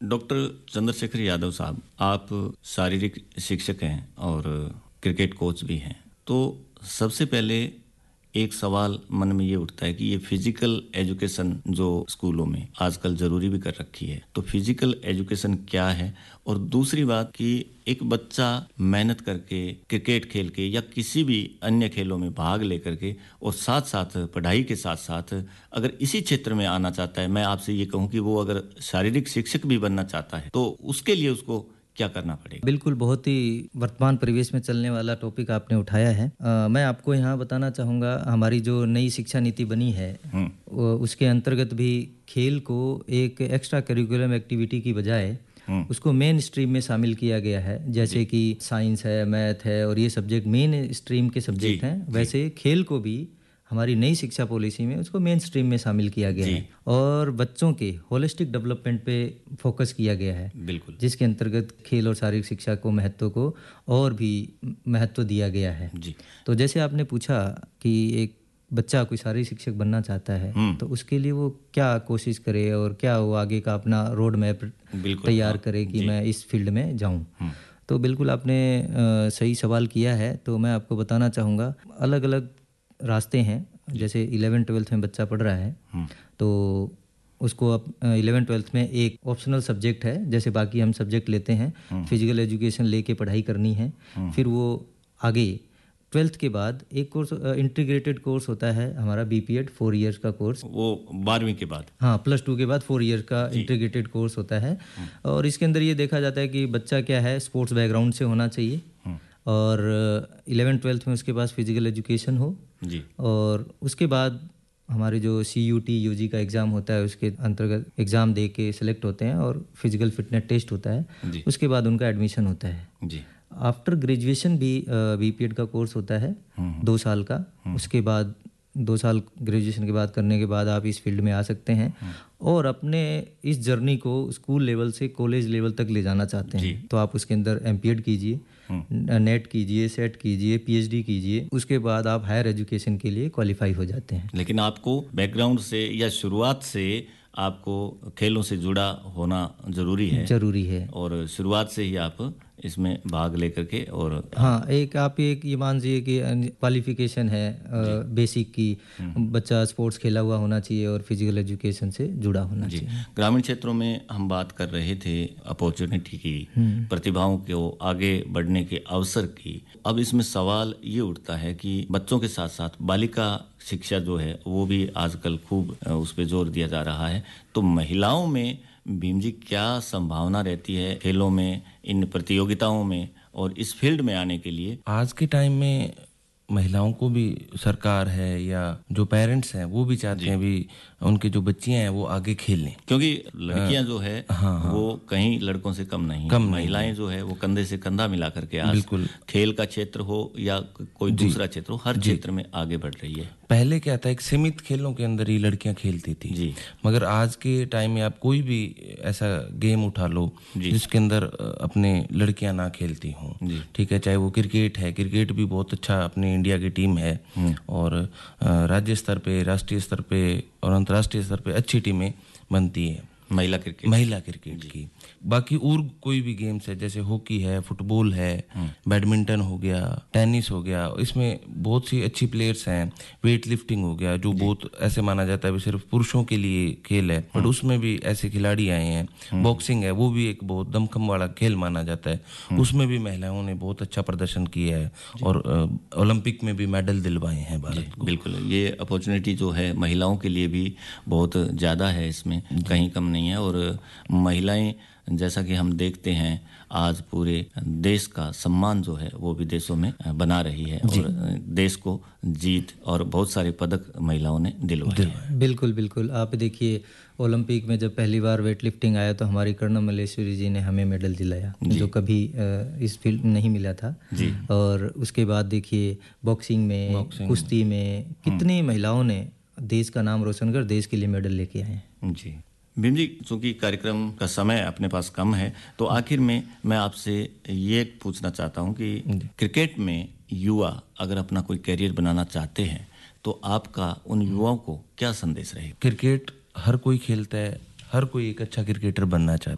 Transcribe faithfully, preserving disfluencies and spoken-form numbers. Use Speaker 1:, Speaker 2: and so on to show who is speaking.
Speaker 1: Doctor Chandrashekhar Yadav साहब, आप शारीरिक शिक्षक हैं और क्रिकेट कोच भी हैं। तो सबसे पहले एक सवाल मन में ये उठता है कि ये फिजिकल एजुकेशन जो स्कूलों में आजकल जरूरी भी कर रखी है, तो फिजिकल एजुकेशन क्या है? और दूसरी बात कि एक बच्चा मेहनत करके क्रिकेट खेल के या किसी भी अन्य खेलों में भाग लेकर के और साथ साथ पढ़ाई के साथ साथ अगर इसी क्षेत्र में आना चाहता है, मैं आपसे ये कहूँ कि वो अगर शारीरिक शिक्षक भी बनना चाहता है, तो उसके लिए उसको क्या करना पड़ेगा?
Speaker 2: बिल्कुल, बहुत ही वर्तमान परिवेश में चलने वाला टॉपिक आपने उठाया है। आ, मैं आपको यहाँ बताना चाहूँगा, हमारी जो नई शिक्षा नीति बनी है उसके अंतर्गत भी खेल को एक एक्स्ट्रा करिकुलम एक्टिविटी की बजाय उसको मेन स्ट्रीम में शामिल किया गया है। जैसे कि साइंस है, मैथ है और ये सब्जेक्ट मेन स्ट्रीम के सब्जेक्ट हैं, वैसे खेल को भी हमारी नई शिक्षा पॉलिसी में उसको मेन स्ट्रीम में शामिल किया गया है और बच्चों के होलिस्टिक डेवलपमेंट पे फोकस किया गया है।
Speaker 1: बिल्कुल,
Speaker 2: जिसके अंतर्गत खेल और शारीरिक शिक्षा को महत्व को और भी महत्व दिया गया है जी। तो जैसे आपने पूछा कि एक बच्चा कोई शारीरिक शिक्षक बनना चाहता है तो उसके लिए वो क्या कोशिश करे और क्या वो आगे का अपना रोड मैप तैयार करे कि मैं इस फील्ड में जाऊं। तो बिल्कुल आपने आ, सही सवाल किया है। तो मैं आपको बताना चाहूँगा, अलग अलग रास्ते हैं। जैसे इलेवन ट्वेल्थ में बच्चा पढ़ रहा है तो उसको अब इलेवन ट्वेल्थ में एक ऑप्शनल सब्जेक्ट है, जैसे बाकी हम सब्जेक्ट लेते हैं, फिजिकल एजुकेशन लेके पढ़ाई करनी है। फिर वो आगे ट्वेल्थ के बाद एक कोर्स इंटीग्रेटेड कोर्स होता है हमारा बीपीएड, फोर इयर्स का कोर्स,
Speaker 1: वो बारहवीं के बाद,
Speaker 2: हाँ प्लस टू के बाद फोर इयर्स का इंटीग्रेटेड कोर्स होता है। और इसके अंदर ये देखा जाता है कि बच्चा क्या है, स्पोर्ट्स बैकग्राउंड से होना चाहिए और इलेवन ट्वेल्थ में उसके पास फिजिकल एजुकेशन हो जी। और उसके बाद हमारे जो सी यू टी यू जी का एग्ज़ाम होता है उसके अंतर्गत एग्ज़ाम दे के सिलेक्ट होते हैं और फिजिकल फिटनेस टेस्ट होता है, उसके बाद उनका एडमिशन होता है जी। आफ्टर ग्रेजुएशन भी बीपीएड का कोर्स होता है दो साल का। उसके बाद दो साल ग्रेजुएशन के बाद करने के बाद आप इस फील्ड में आ सकते हैं और अपने इस जर्नी को स्कूल लेवल से कॉलेज लेवल तक ले जाना चाहते हैं तो आप उसके अंदर एमपीएड कीजिए, नेट कीजिए, सेट कीजिए, पीएचडी कीजिए, उसके बाद आप हायर एजुकेशन के लिए क्वालिफाई हो जाते हैं।
Speaker 1: लेकिन आपको बैकग्राउंड से या शुरुआत से आपको खेलों से जुड़ा होना जरूरी है
Speaker 2: जरूरी है और
Speaker 1: शुरुआत से ही आप इसमें भाग लेकर के और
Speaker 2: हाँ एक आप एक ये मान लीजिए कि क्वालिफिकेशन है बेसिक की, बच्चा स्पोर्ट्स खेला हुआ होना चाहिए और फिजिकल एजुकेशन से जुड़ा होना चाहिए।
Speaker 1: ग्रामीण क्षेत्रों में हम बात कर रहे थे अपॉर्चुनिटी की, प्रतिभाओं को आगे बढ़ने के अवसर की। अब इसमें सवाल ये उठता है कि बच्चों के साथ साथ बालिका शिक्षा जो है वो भी आजकल खूब उस पर जोर दिया जा रहा है। तो महिलाओं में भीम जी क्या संभावना रहती है खेलों में, इन प्रतियोगिताओं में और इस फील्ड में आने के लिए?
Speaker 3: आज के टाइम में महिलाओं को भी सरकार है या जो पेरेंट्स हैं वो भी चाहते हैं भी उनके जो बच्चियां हैं वो आगे खेल लें,
Speaker 1: क्योंकि लड़कियां जो है हाँ, हाँ, वो कहीं लड़कों से कम नहीं, कम महिलाएं जो है वो कंधे से कंधा मिला करके आज बिल्कुल खेल का क्षेत्र हो या कोई दूसरा क्षेत्र हो, हर क्षेत्र में आगे बढ़ रही है।
Speaker 3: पहले क्या था, एक सीमित खेलों के अंदर ही लड़कियां खेलती थी जी। मगर आज के टाइम में आप कोई भी ऐसा गेम उठा लो जिसके अंदर अपने लड़कियां ना खेलती हों, ठीक है, चाहे वो क्रिकेट है, क्रिकेट भी बहुत अच्छा अपने इंडिया की टीम है और राज्य स्तर पे, राष्ट्रीय स्तर पे और अंतर्राष्ट्रीय स्तर पे अच्छी टीमें बनती हैं
Speaker 1: महिला क्रिकेट
Speaker 3: महिला क्रिकेट की। बाकी और कोई भी गेम्स है जैसे हॉकी है, फुटबॉल है, बैडमिंटन हो गया, टेनिस हो गया, इसमें बहुत सी अच्छी प्लेयर्स हैं। वेट लिफ्टिंग हो गया जो बहुत ऐसे माना जाता है सिर्फ पुरुषों के लिए खेल है, बट उसमें भी ऐसे खिलाड़ी आए हैं। बॉक्सिंग है, वो भी एक बहुत दमखम वाला खेल माना जाता है, उसमें भी महिलाओं ने बहुत अच्छा प्रदर्शन किया है और ओलंपिक में भी मेडल दिलवाए हैं भारत को।
Speaker 1: बिल्कुल, ये अपॉर्चुनिटी जो है महिलाओं के लिए भी बहुत ज़्यादा है, इसमें कहीं कम नहीं है। और महिलाएं जैसा कि हम देखते हैं आज पूरे देश का सम्मान जो है वो विदेशों में बना रही है और देश को जीत और बहुत सारे पदक महिलाओं ने दिलवाए हैं।
Speaker 2: बिल्कुल बिल्कुल, आप देखिए ओलंपिक में जब पहली बार वेट लिफ्टिंग आया तो हमारी कर्णम मल्लेश्वरी जी ने हमें मेडल दिलाया जो कभी इस फील्ड में नहीं मिला था जी। और उसके बाद देखिए बॉक्सिंग में, बॉक्सिंग कुश्ती में कितनी महिलाओं ने देश का नाम रोशन कर देश के लिए मेडल लेके आए हैं
Speaker 1: जी। भीम जी, चूंकि कार्यक्रम का समय अपने पास कम है तो आखिर में मैं आपसे ये पूछना चाहता हूं कि क्रिकेट में युवा अगर अपना कोई करियर बनाना चाहते हैं तो आपका उन युवाओं को क्या संदेश रहेगा?
Speaker 3: क्रिकेट हर कोई खेलता है, हर कोई एक अच्छा क्रिकेटर बनना चाहता है।